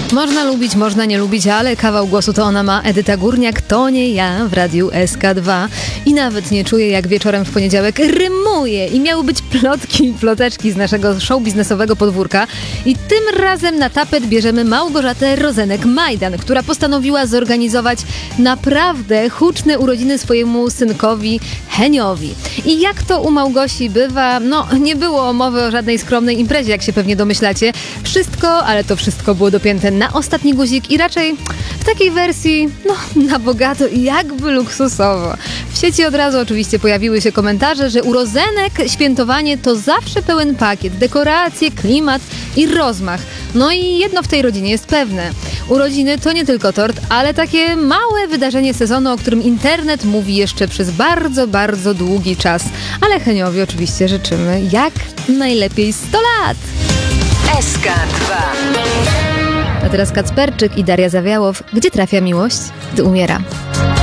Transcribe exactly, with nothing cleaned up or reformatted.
Można lubić, można nie lubić, ale kawał głosu to ona ma. Edyta Górniak, to nie ja w Radiu S K dwa. I nawet nie czuję, jak wieczorem w poniedziałek rymuje. I miały być plotki i ploteczki z naszego show biznesowego podwórka. I tym razem na tapet bierzemy Małgorzatę Rozenek-Majdan, która postanowiła zorganizować naprawdę huczne urodziny swojemu synkowi Heniowi. I jak to u Małgosi bywa, no nie było mowy o żadnej skromnej imprezie, jak się pewnie domyślacie. Wszystko, ale to wszystko było dopięte na ostatni guzik i raczej w takiej wersji, no na bogato i jakby luksusowo. W sieci od razu oczywiście pojawiły się komentarze, że u Rozenek świętowanie to zawsze pełen pakiet, dekoracje, klimat i rozmach. No i jedno w tej rodzinie jest pewne. Urodziny to nie tylko tort, ale takie małe wydarzenie sezonu, o którym internet mówi jeszcze przez bardzo, bardzo długi czas. Ale Heniowi oczywiście życzymy jak najlepiej sto lat! S K dwa. A teraz Kacperczyk i Daria Zawiałow. Gdzie trafia miłość, gdy umiera?